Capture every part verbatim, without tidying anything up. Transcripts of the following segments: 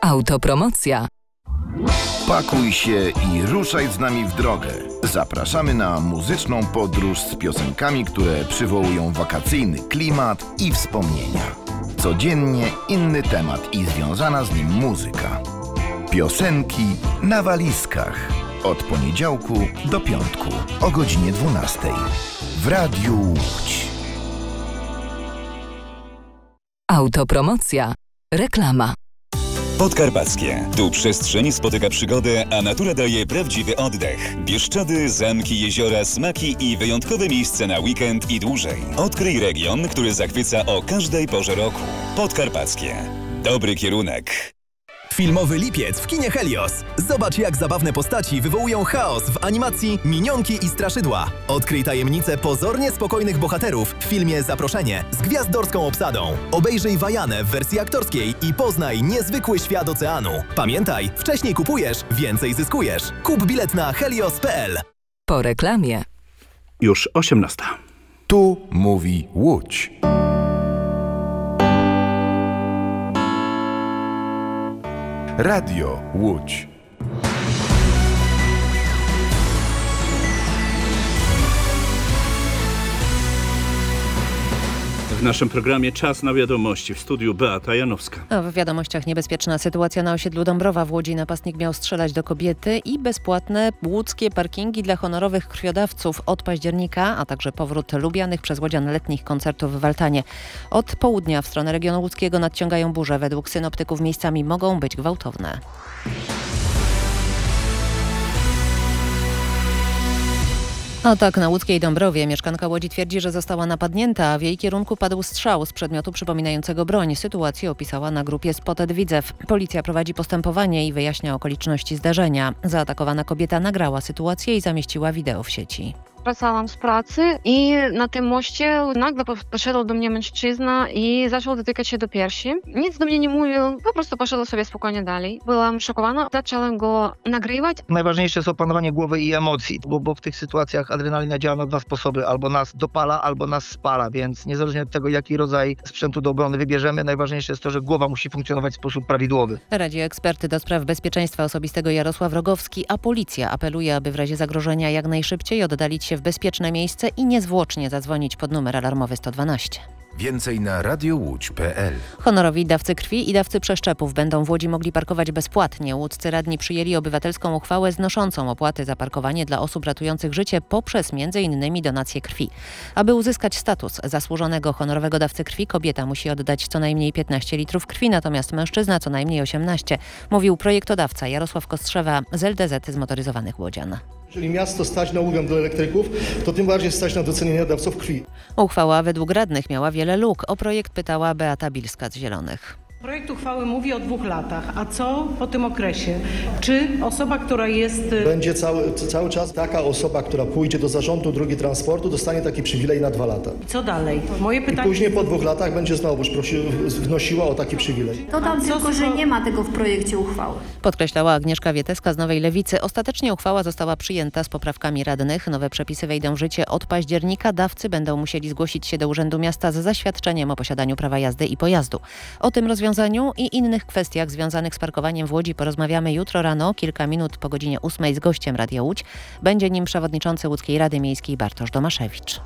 Autopromocja. Pakuj się i ruszaj z nami w drogę. Zapraszamy na muzyczną podróż z piosenkami, które przywołują wakacyjny klimat i wspomnienia. Codziennie inny temat i związana z nim muzyka. Piosenki na walizkach. Od poniedziałku do piątku o godzinie dwunastej. W Radiu Łódź. Autopromocja. Reklama. Podkarpackie. Tu przestrzeń spotyka przygodę, a natura daje prawdziwy oddech. Bieszczady, zamki, jeziora, smaki i wyjątkowe miejsce na weekend i dłużej. Odkryj region, który zachwyca o każdej porze roku. Podkarpackie. Dobry kierunek. Filmowy lipiec w kinie Helios. Zobacz, jak zabawne postaci wywołują chaos w animacji Minionki i Straszydła. Odkryj tajemnicę pozornie spokojnych bohaterów w filmie Zaproszenie z gwiazdorską obsadą. Obejrzyj Wajanę w wersji aktorskiej i poznaj niezwykły świat oceanu. Pamiętaj, wcześniej kupujesz, więcej zyskujesz. Kup bilet na helios kropka p l. Po reklamie. Już osiemnasta. Tu mówi Łódź. Radio Łódź. W naszym programie Czas na wiadomości. W studiu Beata Janowska. A w wiadomościach niebezpieczna sytuacja na osiedlu Dąbrowa w Łodzi. Napastnik miał strzelać do kobiety i bezpłatne łódzkie parkingi dla honorowych krwiodawców od października, a także powrót lubianych przez łodzian letnich koncertów w Altanie. Od południa w stronę regionu łódzkiego nadciągają burze. Według synoptyków miejscami mogą być gwałtowne. A tak na łódzkiej Dąbrowie mieszkanka Łodzi twierdzi, że została napadnięta, a w jej kierunku padł strzał z przedmiotu przypominającego broń. Sytuację opisała na grupie Spotted Widzew. Policja prowadzi postępowanie i wyjaśnia okoliczności zdarzenia. Zaatakowana kobieta nagrała sytuację i zamieściła wideo w sieci. Wracałam z pracy i na tym moście nagle podszedł do mnie mężczyzna i zaczął dotykać się do piersi. Nic do mnie nie mówił, po prostu poszedł sobie spokojnie dalej. Byłam szokowana, zaczęłam go nagrywać. Najważniejsze jest opanowanie głowy i emocji, bo, bo w tych sytuacjach adrenalina działa na dwa sposoby. Albo nas dopala, albo nas spala, więc niezależnie od tego, jaki rodzaj sprzętu do obrony wybierzemy, najważniejsze jest to, że głowa musi funkcjonować w sposób prawidłowy. Radzi eksperty do spraw bezpieczeństwa osobistego Jarosław Rogowski, a policja apeluje, aby w razie zagrożenia jak najszybciej oddalić się w bezpieczne miejsce i niezwłocznie zadzwonić pod numer alarmowy sto dwanaście. Więcej na radiowódź kropka p l. Honorowi dawcy krwi i dawcy przeszczepów będą w Łodzi mogli parkować bezpłatnie. Łódzcy radni przyjęli obywatelską uchwałę znoszącą opłaty za parkowanie dla osób ratujących życie poprzez między innymi donację krwi. Aby uzyskać status zasłużonego honorowego dawcy krwi, kobieta musi oddać co najmniej piętnaście litrów krwi, natomiast mężczyzna co najmniej osiemnaście, mówił projektodawca Jarosław Kostrzewa z L D Z Zmotoryzowanych Łodzian. Jeżeli miasto stać na ulgę dla elektryków, to tym bardziej stać na docenienie dawców krwi. Uchwała według radnych miała wiele luk. O projekt pytała Beata Bilska z Zielonych. Projekt uchwały mówi o dwóch latach, a co po tym okresie? Czy osoba, która jest... Będzie cały, cały czas taka osoba, która pójdzie do zarządu drogi transportu, dostanie taki przywilej na dwa lata. Co dalej? Moje pytanie... I później po dwóch latach będzie znowuż prosi, wnosiła o taki przywilej. Dodam tylko, że nie ma tego w projekcie uchwały. Podkreślała Agnieszka Wieteska z Nowej Lewicy. Ostatecznie uchwała została przyjęta z poprawkami radnych. Nowe przepisy wejdą w życie od października. Dawcy będą musieli zgłosić się do Urzędu Miasta z zaświadczeniem o posiadaniu prawa jazdy i pojazdu. O tym rozwiązaniu i innych kwestiach związanych z parkowaniem w Łodzi porozmawiamy jutro rano, kilka minut po godzinie ósmej z gościem Radia Łódź. Będzie nim przewodniczący Łódzkiej Rady Miejskiej Bartosz Domaszewicz.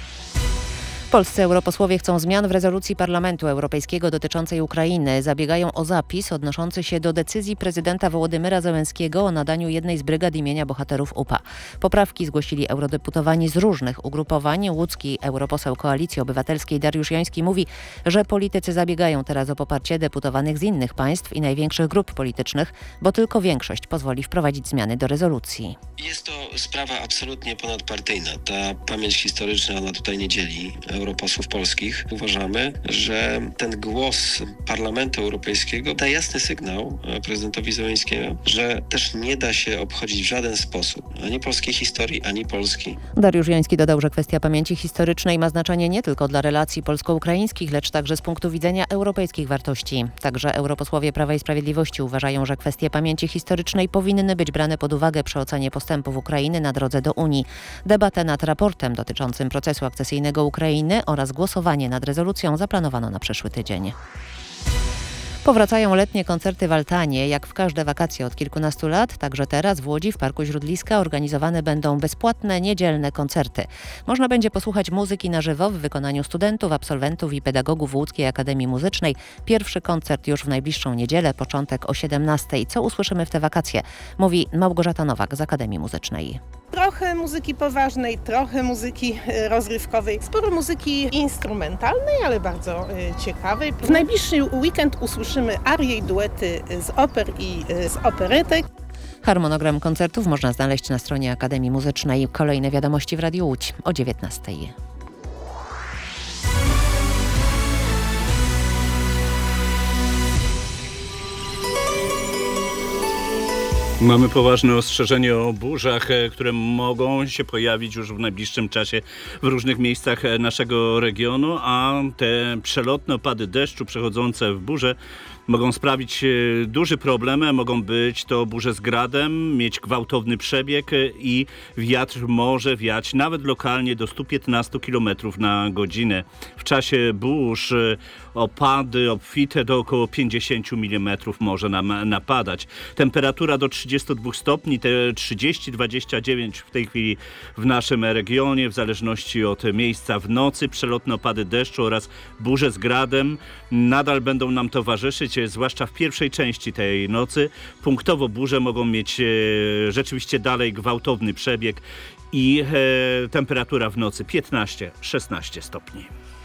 Polscy europosłowie chcą zmian w rezolucji Parlamentu Europejskiego dotyczącej Ukrainy. Zabiegają o zapis odnoszący się do decyzji prezydenta Wołodymyra Zełenskiego o nadaniu jednej z brygad imienia bohaterów U P A. Poprawki zgłosili eurodeputowani z różnych ugrupowań. Łódzki europoseł Koalicji Obywatelskiej Dariusz Joński mówi, że politycy zabiegają teraz o poparcie deputowanych z innych państw i największych grup politycznych, bo tylko większość pozwoli wprowadzić zmiany do rezolucji. Jest to sprawa absolutnie ponadpartyjna. Ta pamięć historyczna, ona tutaj nie dzieli europosłów polskich. Uważamy, że ten głos Parlamentu Europejskiego da jasny sygnał prezydentowi Zełenskiemu, że też nie da się obchodzić w żaden sposób ani polskiej historii, ani Polski. Dariusz Joński dodał, że kwestia pamięci historycznej ma znaczenie nie tylko dla relacji polsko-ukraińskich, lecz także z punktu widzenia europejskich wartości. Także europosłowie Prawa i Sprawiedliwości uważają, że kwestie pamięci historycznej powinny być brane pod uwagę przy ocenie postępów Ukrainy na drodze do Unii. Debatę nad raportem dotyczącym procesu akcesyjnego Ukrainy oraz głosowanie nad rezolucją zaplanowano na przyszły tydzień. Powracają letnie koncerty w Altanie. Jak w każde wakacje od kilkunastu lat, także teraz w Łodzi w Parku Źródliska organizowane będą bezpłatne niedzielne koncerty. Można będzie posłuchać muzyki na żywo w wykonaniu studentów, absolwentów i pedagogów Łódzkiej Akademii Muzycznej. Pierwszy koncert już w najbliższą niedzielę, początek o siedemnastej. Co usłyszymy w te wakacje? Mówi Małgorzata Nowak z Akademii Muzycznej. Trochę muzyki poważnej, trochę muzyki rozrywkowej, sporo muzyki instrumentalnej, ale bardzo y, ciekawej. W najbliższy weekend usłyszymy arie i duety z oper i y, z operetek. Harmonogram koncertów można znaleźć na stronie Akademii Muzycznej. Kolejne wiadomości w Radiu Łódź o dziewiętnastej. Mamy poważne ostrzeżenie o burzach, które mogą się pojawić już w najbliższym czasie w różnych miejscach naszego regionu, a te przelotne opady deszczu przechodzące w burze mogą sprawić duży problem, mogą być to burze z gradem, mieć gwałtowny przebieg i wiatr może wiać nawet lokalnie do stu piętnastu kilometrów na godzinę. W czasie burz opady obfite do około pięćdziesięciu milimetrów może nam napadać. Temperatura do trzydziestu dwóch stopni, te trzydzieści dwadzieścia dziewięć w tej chwili w naszym regionie, w zależności od miejsca w nocy. Przelotne opady deszczu oraz burze z gradem nadal będą nam towarzyszyć, zwłaszcza w pierwszej części tej nocy. Punktowo burze mogą mieć e, rzeczywiście dalej gwałtowny przebieg i e, temperatura w nocy piętnaście szesnaście stopni.